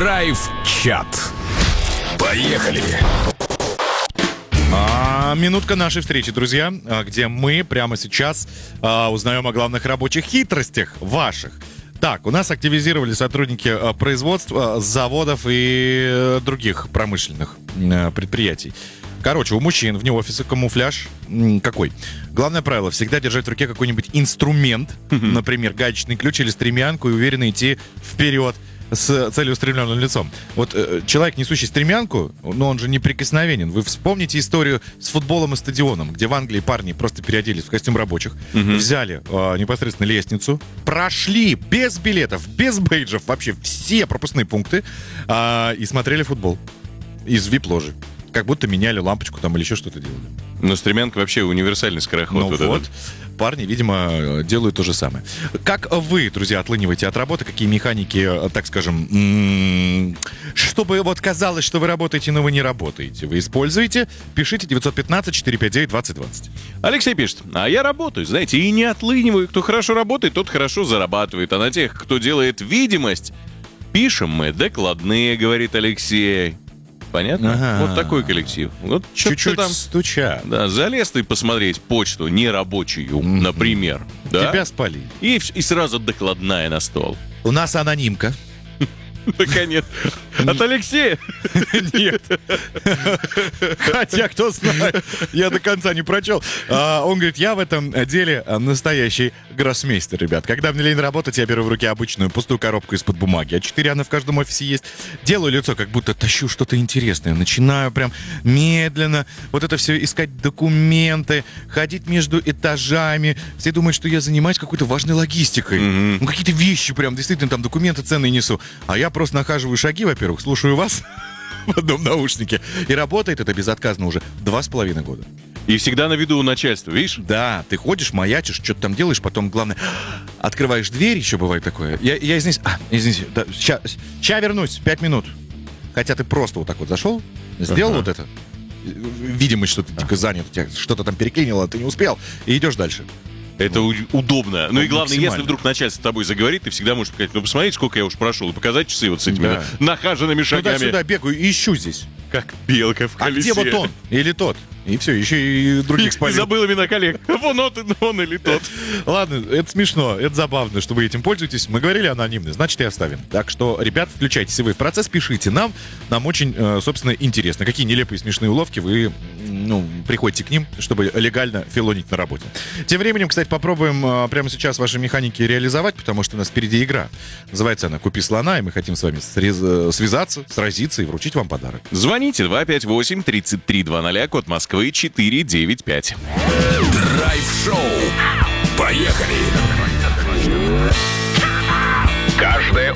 Драйв-чат. Поехали! Минутка нашей встречи, друзья, где мы прямо сейчас узнаем о главных рабочих хитростях ваших. Так, у нас активизировали сотрудники производств, заводов и других промышленных предприятий. Короче, у мужчин вне офиса камуфляж какой? Главное правило — всегда держать в руке какой-нибудь инструмент, например, гаечный ключ или стремянку, и уверенно идти вперед с целеустремленным лицом. Вот человек, несущий стремянку, но он же неприкосновенен. Вы вспомните историю с футболом и стадионом, где в Англии парни просто переоделись в костюм рабочих, взяли непосредственно лестницу, прошли без билетов, без бейджев, вообще все пропускные пункты, и смотрели футбол из вип-ложи. Как будто меняли лампочку там или еще что-то делали. Но стремянка вообще универсальный скороход. Ну вот, парни, видимо, делают то же самое. Как вы, друзья, отлыниваете от работы? Какие механики, так скажем, чтобы вот казалось, что вы работаете, но вы не работаете, вы используете? Пишите 915-459-2020. Алексей пишет: а я работаю, знаете, и не отлыниваю. Кто хорошо работает, тот хорошо зарабатывает. А на тех, кто делает видимость, пишем мы докладные, говорит Алексей. Понятно? Ага. Вот такой коллектив. Вот Чуть-чуть там стуча. Да, залез ты посмотреть почту нерабочую, например. Да? Тебя спали. И сразу докладная на стол. У нас анонимка. Наконец. От Алексея? Нет. Хотя, кто знает, я до конца не прочел. Он говорит: я в этом деле настоящий гроссмейстер, ребят. Когда мне лень работать, я беру в руки обычную пустую коробку из-под бумаги. А 4 она в каждом офисе есть. Делаю лицо, как будто тащу что-то интересное. Начинаю прям медленно вот это все искать документы, ходить между этажами. Все думают, что я занимаюсь какой-то важной логистикой. Ну, какие-то вещи прям, действительно, там документы ценные несу. А я просто нахаживаю шаги, во-первых, слушаю вас в одном наушнике. И работает это безотказно уже 2,5 года. И всегда на виду у начальства, видишь? Да, ты ходишь, маячишь, что-то там делаешь, потом, главное, открываешь дверь, еще бывает такое. Я извините, да, ща вернусь, 5 минут. Хотя ты просто вот так вот зашел, сделал вот это. Видимость, что ты дико занят, у тебя что-то там переклинило, ты не успел, и идешь дальше. Это удобно. Ну и главное, максимально. если вдруг начальство с тобой заговорит, ты всегда можешь сказать: ну посмотрите, сколько я уж прошел, и показать часы вот с этими нахаженными шагами. Туда-сюда бегаю и ищу здесь. Как белка в А колесе. где вот он? Или тот? И все, еще и других И спалил. забыл имена коллег. Вон он или тот. Ладно, это смешно, это забавно, что вы этим пользуетесь. Мы говорили анонимно, значит, и оставим. Так что, ребят, включайтесь и вы в процесс, пишите нам. Нам очень, собственно, интересно, какие нелепые смешные уловки вы, приходите к ним, чтобы легально филонить на работе. Тем временем, кстати, попробуем прямо сейчас ваши механики реализовать, потому что у нас впереди игра. Называется она «Купи слона», и мы хотим с вами связаться, сразиться и вручить вам подарок. Звоните 258-3320, код Москвы 495. Драйв-шоу. Поехали! Каждое